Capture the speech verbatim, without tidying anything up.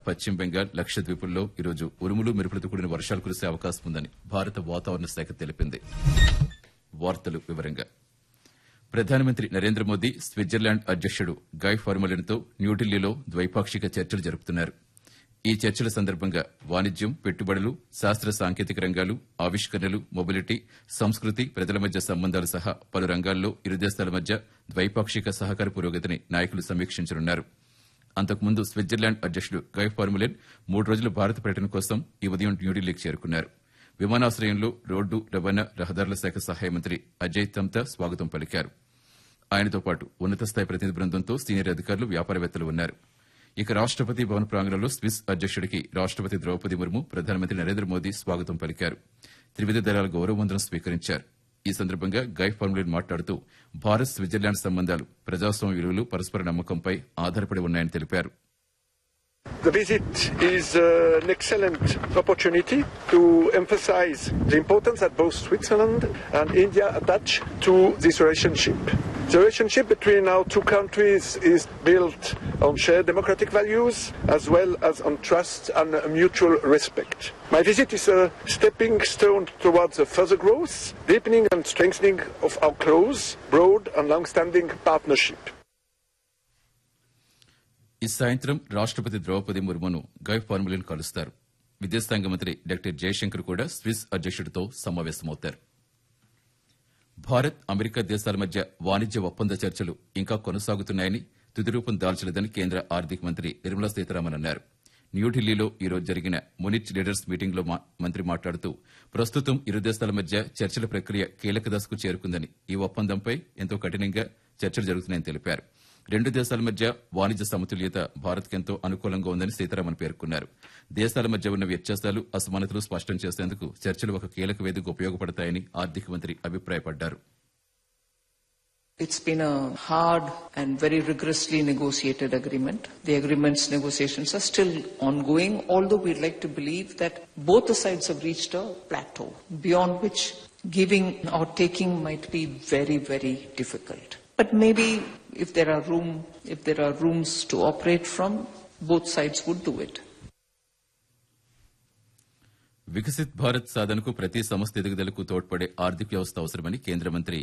పశ్చిమ బెంగాల్ లక్షద్వీపుల్లో ఈరోజు ఉరుములు మెరుపులతో కూడిన వర్షాలు కురిసే అవకాశం ఉందని భారత వాతావరణ శాఖ తెలిపింది. వార్తలు వివరంగా ప్రధానమంత్రి నరేంద్ర మోదీ స్విట్జర్లాండ్ అధ్యకుడు గై ఫార్మెలిన్తో న్యూఢిల్లీలో ద్వైపాక్షిక చర్చలు జరుపుతున్నారు. ఈ చర్చల సందర్భంగా వాణిజ్యం, పెట్టుబడులు, శాస్త్ర సాంకేతిక రంగాలు, ఆవిష్కరణలు, మొబిలిటీ, సంస్కృతి, ప్రజల మధ్య సంబంధాలు సహా పలు రంగాల్లో ఇరు దేశాల మధ్య ద్వైపాక్షిక సహకార పురోగతిని నాయకులు సమీక్షించనున్నారు. అంతకుముందు స్విట్జర్లాండ్ అధ్యకుడు గై ఫార్మెలిన్ మూడు రోజుల భారత పర్యటన కోసం ఈ ఉదయం న్యూఢిల్లీకి చేరుకున్నారు. విమానాశ్రయంలో రోడ్డు రవాణా రహదారుల శాఖ సహాయ మంత్రి అజయ్ తమ్తా స్వాగతం పలికారు. ఆయనతో పాటు ఉన్నత స్థాయి ప్రతినిధి బృందంతో సీనియర్ అధికారులు, వ్యాపారవేత్తలు ఉన్నారు. ఇక రాష్టపతి భవన్ ప్రాంగణంలో స్విస్ అధ్యకుడికి రాష్టపతి ద్రౌపది ముర్ము, ప్రధానమంత్రి నరేంద్ర మోదీ స్వాగతం పలికారు. త్రివిధ దళాల గౌరవ వందనం స్వీకరించారు. ఈ సందర్భంగా గై ఫార్మెలిన్ మాట్లాడుతూ భారత్ స్విట్జర్లాండ్ సంబంధాలు ప్రజాస్వామ్య విలువలు, పరస్పర నమ్మకంపై ఆధారపడి ఉన్నాయని తెలిపారు. The visit is uh, an excellent opportunity to emphasize the importance that both Switzerland and India attach to this relationship. The relationship between our two countries is built on shared democratic values as well as on trust and mutual respect. My visit is a stepping stone towards a further growth, deepening and strengthening of our close, broad and long-standing partnership. ఈ సాయంత్రం రాష్టపతి ద్రౌపది ముర్మును గై ఫార్మెలిన్ కలుస్తారు. విదేశాంగ మంత్రి doctor Jayashankar కూడా Swiss అధ్యకుడితో సమావేశమవుతారు. Bharat, America దేశాల మధ్య వాణిజ్య ఒప్పంద చర్చలు ఇంకా కొనసాగుతున్నాయని, తుది రూపం దాల్చలేదని కేంద్ర ఆర్థిక మంత్రి నిర్మలా సీతారామన్ అన్నారు. న్యూఢిల్లీలో ఈ రోజు జరిగిన మునిచ్ లీడర్స్ మీటింగ్లో మంత్రి మాట్లాడుతూ ప్రస్తుతం ఇరు దేశాల మధ్య చర్చల ప్రక్రియ కీలక దశకు చేరుకుందని, ఈ ఒప్పందంపై ఎంతో కఠినంగా చర్చలు జరుగుతున్నాయని తెలిపారు. రెండు దేశాల మధ్య వాణిజ్య సమతుల్యత భారత్కెంతో అనుకూలంగా ఉందని సీతారామన్ పేర్కొన్నారు. దేశాల మధ్య ఉన్న వ్యత్యాసాలు, అసమానతలు స్పష్టం చేసేందుకు చర్చలు ఒక కీలక వేదిక ఉపయోగపడతాయని ఆర్థిక మంత్రి అభిప్రాయపడ్డారు. It's been a hard and very rigorously negotiated agreement. The agreement's negotiations are still ongoing, although we'd like to believe that both the sides have reached a plateau, beyond which giving or taking might be very, very difficult. But maybe if there are room, if there are rooms to operate from, both sides would do it. Viksit Bharat సాధనకు ప్రతి సంస్థ ఎదుగుదలకు తోడ్పడే ఆర్థిక వ్యవస్థ అవసరమని కేంద్ర మంత్రి